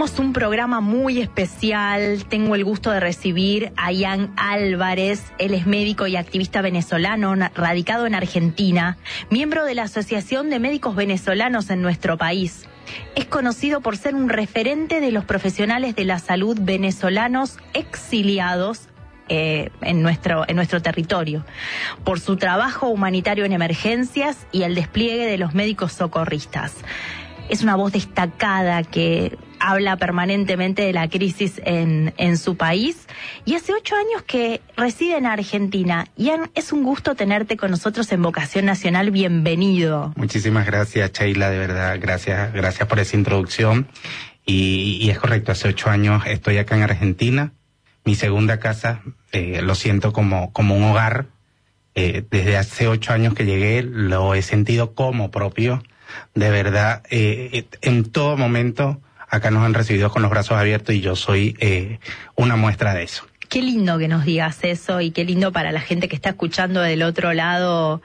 tenemos un programa muy especial. Tengo el gusto de recibir a Ian Álvarez. Él es médico y activista venezolano, radicado en Argentina, miembro de la Asociación de Médicos Venezolanos en nuestro país. Es conocido por ser un referente de los profesionales de la salud venezolanos exiliados en nuestro territorio, por su trabajo humanitario en emergencias y el despliegue de los médicos socorristas. Es una voz destacada que habla permanentemente de la crisis en su país y hace 8 años que reside en Argentina. Ian, es un gusto tenerte con nosotros en Vocación Nacional. Bienvenido. Muchísimas gracias, Sheila, de verdad, gracias por esa introducción. Y es correcto, hace 8 años estoy acá en Argentina. Mi segunda casa, lo siento como un hogar. Desde hace 8 años que llegué, lo he sentido como propio. De verdad, en todo momento acá nos han recibido con los brazos abiertos y yo soy una muestra de eso. Qué lindo que nos digas eso y qué lindo para la gente que está escuchando del otro lado,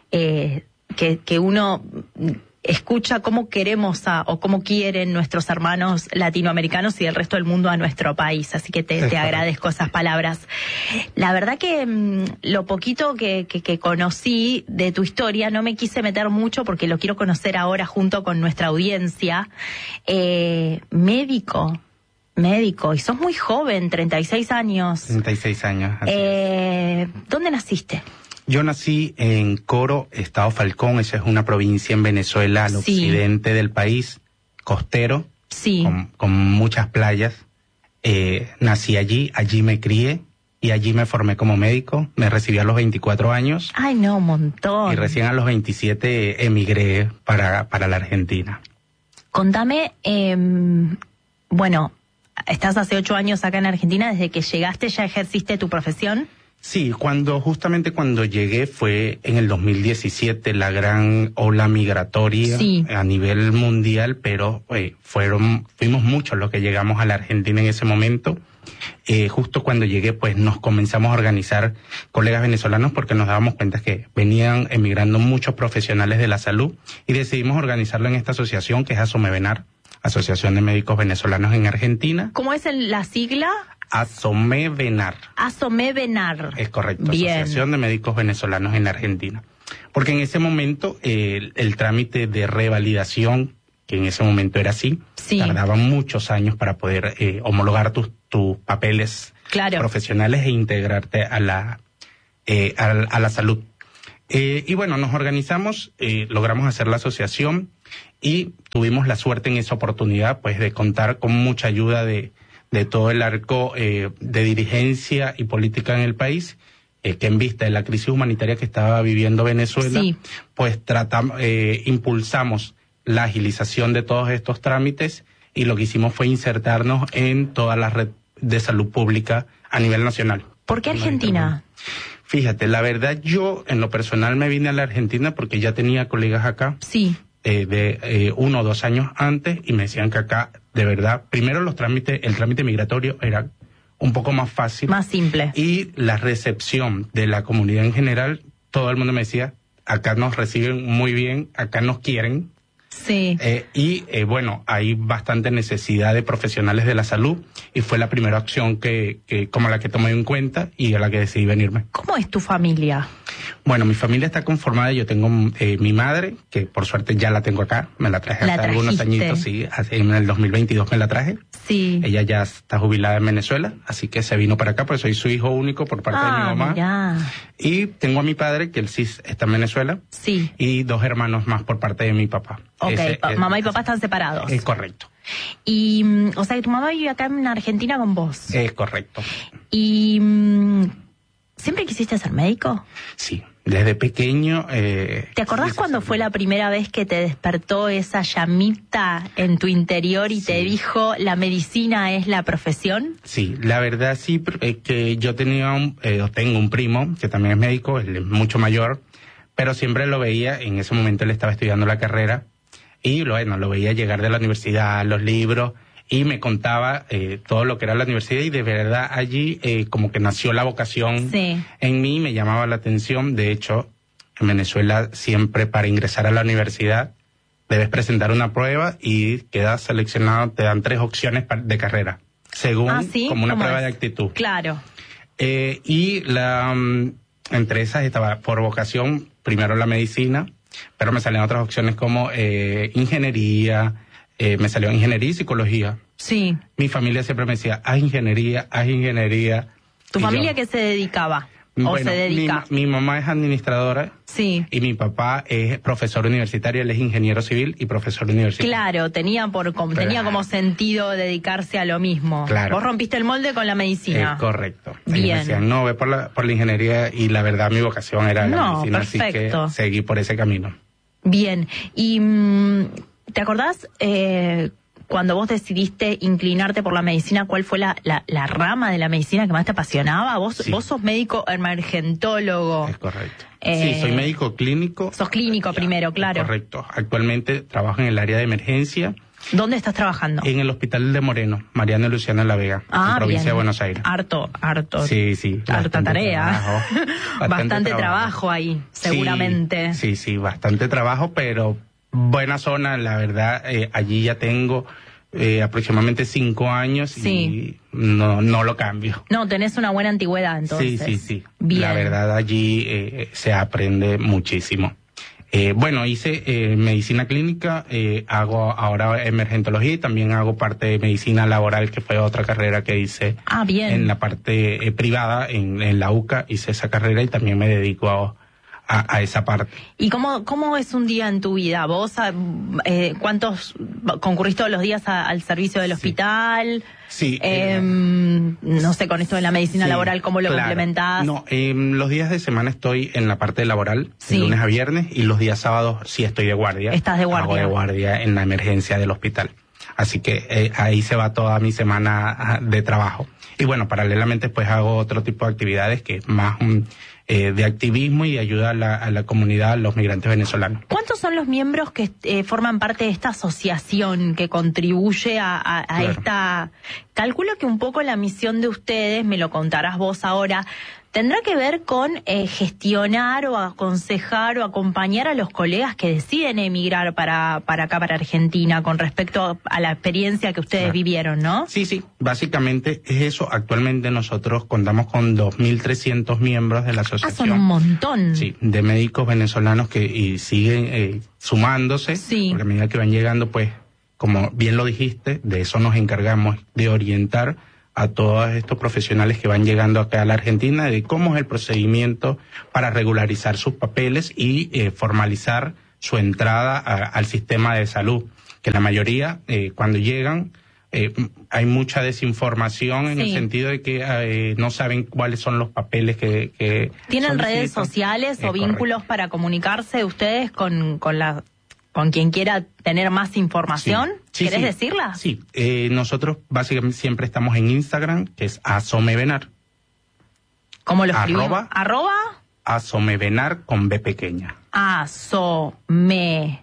que uno escucha cómo queremos o cómo quieren nuestros hermanos latinoamericanos y el resto del mundo a nuestro país. Así que te agradezco esas palabras. La verdad que lo poquito que conocí de tu historia, no me quise meter mucho porque lo quiero conocer ahora junto con nuestra audiencia. Médico, y sos muy joven, 36 años. 36 años. Así es. ¿Dónde naciste? Yo nací en Coro, Estado Falcón. Esa es una provincia en Venezuela, al occidente del país, costero, con muchas playas. Nací allí me crié y allí me formé como médico. Me recibí a los 24 años. ¡Ay, no, un montón! Y recién a los 27 emigré para la Argentina. Contame, bueno, estás hace 8 años acá en Argentina. ¿Desde que llegaste ya ejerciste tu profesión? Sí, justamente cuando llegué fue en el 2017, la gran ola migratoria a nivel mundial, pero fuimos muchos los que llegamos a la Argentina en ese momento. Justo cuando llegué, pues nos comenzamos a organizar colegas venezolanos porque nos dábamos cuenta que venían emigrando muchos profesionales de la salud y decidimos organizarlo en esta asociación que es ASOMEVENAR, Asociación de Médicos Venezolanos en Argentina. ¿Cómo es la sigla? ASOMEVENAR. ASOMEVENAR. Es correcto, Bien. Asociación de Médicos Venezolanos en Argentina. Porque en ese momento el trámite de revalidación, que en ese momento era así, tardaba muchos años para poder homologar tus papeles profesionales e integrarte a la salud. Y bueno, nos organizamos, logramos hacer la asociación y tuvimos la suerte en esa oportunidad pues de contar con mucha ayuda de todo el arco de dirigencia y política en el país, que en vista de la crisis humanitaria que estaba viviendo Venezuela, pues impulsamos la agilización de todos estos trámites y lo que hicimos fue insertarnos en toda la red de salud pública a nivel nacional. ¿Por qué Argentina? Fíjate, la verdad yo en lo personal me vine a la Argentina porque ya tenía colegas acá. De 1 o 2 años antes y me decían que acá, de verdad, primero el trámite migratorio era un poco más fácil. Más simple. Y la recepción de la comunidad en general, todo el mundo me decía, acá nos reciben muy bien, acá nos quieren. Bueno, hay bastante necesidad de profesionales de la salud y fue la primera opción que como la que tomé en cuenta y a la que decidí venirme. ¿Cómo es tu familia? Bueno, mi familia está conformada. Yo tengo mi madre, que por suerte ya la tengo acá. Me la traje hace algunos añitos, en el 2022 me la traje. Ella ya está jubilada en Venezuela, así que se vino para acá, porque soy su hijo único por parte de mi mamá. Mirá. Y tengo a mi padre, que él sí está en Venezuela. Y 2 hermanos más por parte de mi papá. Mamá y papá están separados. Es correcto. Y, o sea, que tu mamá vive acá en Argentina con vos. Es correcto. Y, ¿siempre quisiste ser médico? Sí, desde pequeño. ¿Te acordás cuando fue la primera vez que te despertó esa llamita en tu interior y te dijo, la medicina es la profesión? Sí, la verdad sí, que yo tengo un primo que también es médico, él es mucho mayor, pero siempre lo veía, en ese momento él estaba estudiando la carrera, y lo veía llegar de la universidad, los libros, y me contaba todo lo que era la universidad, y de verdad allí como que nació la vocación en mí, me llamaba la atención. De hecho, en Venezuela siempre para ingresar a la universidad debes presentar una prueba y quedas seleccionado, te dan 3 opciones de carrera, según como una prueba de actitud. Claro. Y entre esas estaba por vocación, primero la medicina, pero me salían otras opciones como ingeniería, me salió ingeniería y psicología. Sí. Mi familia siempre me decía, haz ingeniería. ¿Tu familia qué se dedicaba? ¿O se dedica? Mi mamá es administradora. Sí. Y mi papá es profesor universitario, él es ingeniero civil y profesor universitario. Claro, tenía como sentido dedicarse a lo mismo. Claro. Vos rompiste el molde con la medicina. Correcto. Bien. Me decían, no, ve por la ingeniería, y la verdad mi vocación era la medicina, perfecto. Así que seguí por ese camino. Bien. Y ¿te acordás cuando vos decidiste inclinarte por la medicina, cuál fue la rama de la medicina que más te apasionaba? Vos sos médico emergentólogo. Es correcto. Sí, soy médico clínico. Sos clínico primero, claro. Correcto. Actualmente trabajo en el área de emergencia. ¿Dónde estás trabajando? En el Hospital de Moreno, Mariano y Luciano en La Vega, en provincia de Buenos Aires. Harto. Sí. Harta tarea. Bastante trabajo ahí, seguramente. Sí, bastante trabajo, pero buena zona, la verdad. Allí ya tengo aproximadamente 5 años y no lo cambio. No, tenés una buena antigüedad entonces. Sí. Bien. La verdad allí se aprende muchísimo. Hice medicina clínica, hago ahora emergentología y también hago parte de medicina laboral, que fue otra carrera que hice en la parte privada, en la UCA, hice esa carrera y también me dedico a esa parte. ¿Y cómo es un día en tu vida? ¿Vos cuántos concurrís todos los días al servicio del hospital? Sí. No sé, con esto de la medicina laboral, ¿cómo lo complementás? No, los días de semana estoy en la parte laboral, de lunes a viernes, y los días sábados sí estoy de guardia. ¿Estás de guardia? Hago de guardia en la emergencia del hospital. Así que ahí se va toda mi semana de trabajo. Y bueno, paralelamente pues hago otro tipo de actividades que es más de activismo y ayuda a la comunidad, a los migrantes venezolanos. ¿Cuántos son los miembros que forman parte de esta asociación que contribuye a esta... Calculo que un poco la misión de ustedes, me lo contarás vos ahora, tendrá que ver con gestionar o aconsejar o acompañar a los colegas que deciden emigrar para acá, para Argentina, con respecto a la experiencia que ustedes vivieron, ¿no? Sí, básicamente es eso. Actualmente nosotros contamos con 2.300 miembros de la asociación. Son un montón. Sí, de médicos venezolanos que siguen sumándose. Sí. Porque a medida que van llegando, pues, como bien lo dijiste, de eso nos encargamos, de orientar a todos estos profesionales que van llegando acá a la Argentina, de cómo es el procedimiento para regularizar sus papeles y formalizar su entrada al sistema de salud, que la mayoría cuando llegan hay mucha desinformación en el sentido de que no saben cuáles son los papeles que ¿Tienen redes sociales o vínculos para comunicarse ustedes con quien quiera tener más información? Sí, ¿Querés decirla? Sí, nosotros básicamente siempre estamos en Instagram, que es Asomevenar. ¿Cómo lo escribimos? ¿Arroba? Asomevenar con B pequeña. Asomevenar.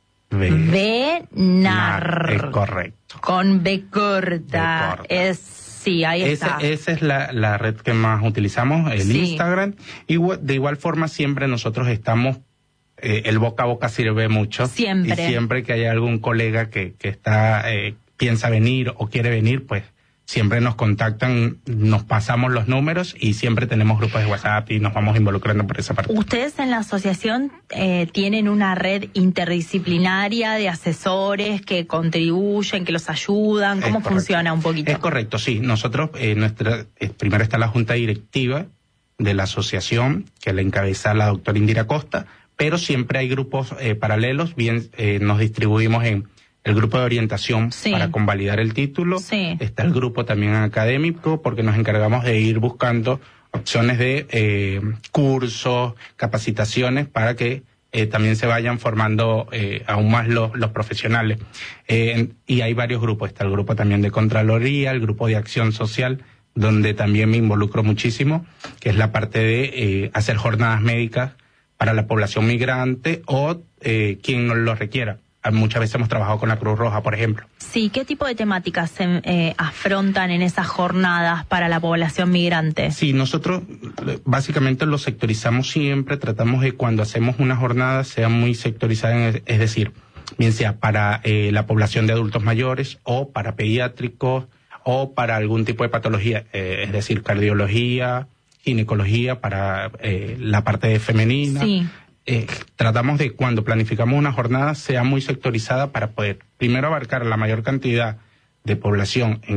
Es correcto. Con B corta. Ahí está. Esa es la red que más utilizamos, el Instagram. Y de igual forma siempre nosotros estamos... el boca a boca sirve mucho. Siempre. Y siempre que haya algún colega que piensa venir o quiere venir, pues siempre nos contactan, nos pasamos los números y siempre tenemos grupos de WhatsApp y nos vamos involucrando por esa parte. ¿Ustedes en la asociación tienen una red interdisciplinaria de asesores que contribuyen, que los ayudan? ¿Cómo funciona un poquito? Es correcto, sí. Nosotros, primero está la junta directiva de la asociación, que la encabeza la doctora Indira Costa, pero siempre hay grupos paralelos, nos distribuimos en el grupo de orientación para convalidar el título, está el grupo también académico, porque nos encargamos de ir buscando opciones de cursos, capacitaciones, para que también se vayan formando aún más los profesionales. Y hay varios grupos, está el grupo también de Contraloría, el grupo de Acción Social, donde también me involucro muchísimo, que es la parte de hacer jornadas médicas para la población migrante o quien nos lo requiera. Muchas veces hemos trabajado con la Cruz Roja, por ejemplo. Sí, ¿qué tipo de temáticas se afrontan en esas jornadas para la población migrante? Sí, nosotros básicamente lo sectorizamos siempre, tratamos de cuando hacemos una jornada sea muy sectorizada, es decir, bien sea para la población de adultos mayores o para pediátricos o para algún tipo de patología, es decir, cardiología, ginecología, para la parte femenina. Sí. Tratamos de, cuando planificamos una jornada, sea muy sectorizada para poder primero abarcar la mayor cantidad de población en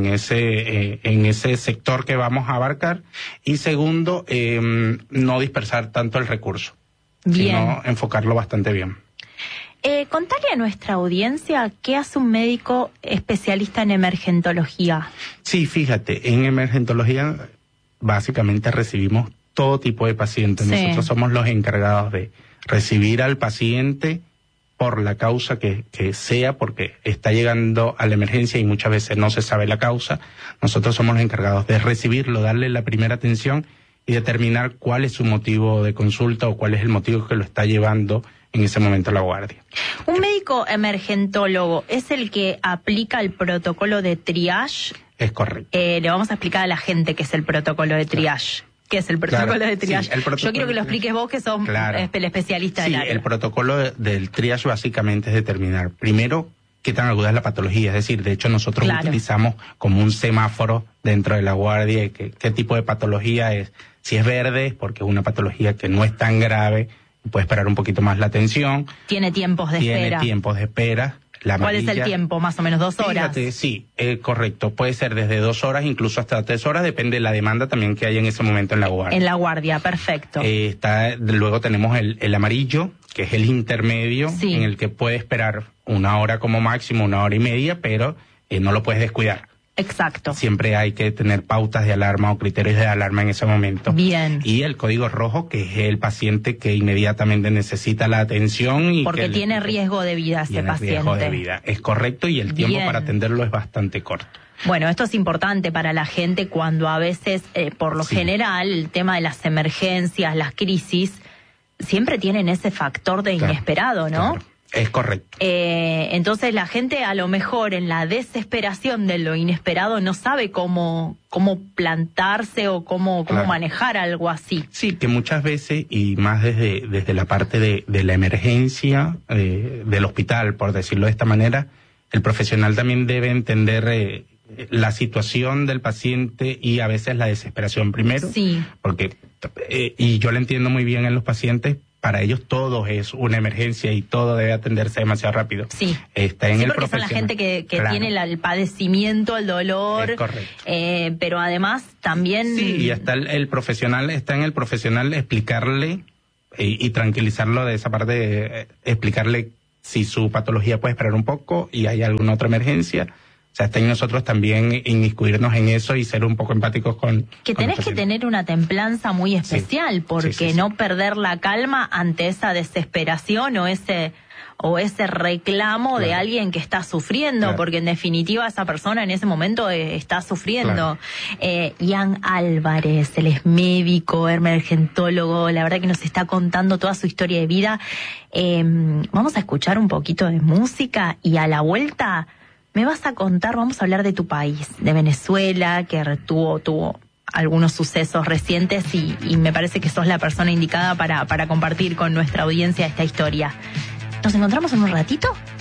ese sector que vamos a abarcar, y segundo, no dispersar tanto el recurso, sino enfocarlo bastante bien. Contale a nuestra audiencia qué hace un médico especialista en emergentología. Sí, fíjate, en emergentología básicamente recibimos todo tipo de pacientes. Sí. Nosotros somos los encargados de recibir al paciente por la causa que sea, porque está llegando a la emergencia y muchas veces no se sabe la causa. Nosotros somos los encargados de recibirlo, darle la primera atención y determinar cuál es su motivo de consulta o cuál es el motivo que lo está llevando en ese momento a la guardia. ¿Un médico emergentólogo es el que aplica el protocolo de triage? Es correcto. Le vamos a explicar a la gente qué es el protocolo de triage. ¿Qué es el protocolo de triage? Sí, yo quiero que lo expliques vos, que sos el especialista del área. El protocolo del triage básicamente es determinar, primero, qué tan aguda es la patología. Es decir, de hecho, nosotros utilizamos como un semáforo dentro de la guardia, qué tipo de patología es. Si es verde, porque es una patología que no es tan grave, puede esperar un poquito más la atención. Tiene tiempos de espera. Tiene tiempos de espera. ¿Cuál es el tiempo? ¿Más o menos 2 horas? Fíjate, sí, correcto. Puede ser desde 2 horas, incluso hasta 3 horas, depende de la demanda también que haya en ese momento en la guardia. En la guardia, perfecto. Luego tenemos el amarillo, que es el intermedio, en el que puede esperar 1 hora como máximo, 1 hora y media, pero no lo puedes descuidar. Exacto. Siempre hay que tener pautas de alarma o criterios de alarma en ese momento. Bien. Y el código rojo, que es el paciente que inmediatamente necesita la atención. Y porque tiene riesgo de vida ese paciente. Riesgo de vida, es correcto, y el tiempo para atenderlo es bastante corto. Bueno, esto es importante para la gente cuando a veces, por lo general, el tema de las emergencias, las crisis, siempre tienen ese factor de inesperado, ¿no? Claro. Es correcto. Entonces la gente a lo mejor en la desesperación de lo inesperado no sabe cómo plantarse o cómo manejar algo así. Sí, que muchas veces, y más desde la parte de la emergencia del hospital, por decirlo de esta manera, el profesional también debe entender la situación del paciente y a veces la desesperación primero. Sí. Porque, y yo lo entiendo muy bien en los pacientes, para ellos todo es una emergencia y todo debe atenderse demasiado rápido. Sí, está en el porque son la gente que tiene el padecimiento, el dolor. Es correcto. Pero además también... Sí, y está el profesional, está en el profesional explicarle y tranquilizarlo de esa parte, explicarle si su patología puede esperar un poco y hay alguna otra emergencia. O sea, está en nosotros también inmiscuirnos en eso y ser un poco empáticos con... Que tenés que tener una templanza muy especial, porque no perder la calma ante esa desesperación o ese reclamo de alguien que está sufriendo, porque en definitiva esa persona en ese momento está sufriendo. Ian Álvarez, él es médico, emergentólogo, la verdad que nos está contando toda su historia de vida. Vamos a escuchar un poquito de música y a la vuelta... me vas a contar, vamos a hablar de tu país, de Venezuela, que tuvo algunos sucesos recientes y me parece que sos la persona indicada para compartir con nuestra audiencia esta historia. ¿Nos encontramos en un ratito?